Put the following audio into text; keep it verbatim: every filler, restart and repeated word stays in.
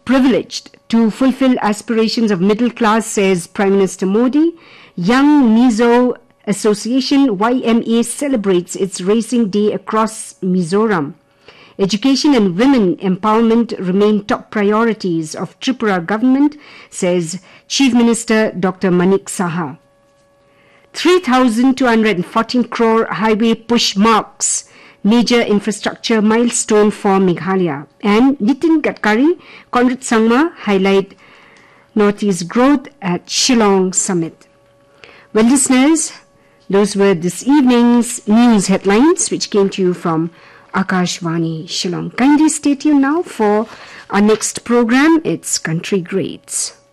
privileged to fulfill aspirations of middle class, says Prime Minister Modi. Young Mizo Association Y M A celebrates its racing day across Mizoram. Education and women empowerment remain top priorities of Tripura government, says Chief Minister Doctor Manik Saha. three thousand two hundred fourteen crore highway push marks major infrastructure milestone for Meghalaya. And Nitin Gadkari, Conrad Sangma highlight Northeast growth at Shillong Summit. Well, listeners, those were this evening's news headlines which came to you from Akashvani Shillong. Kindly stay tuned now for our next program. It's Country Grades.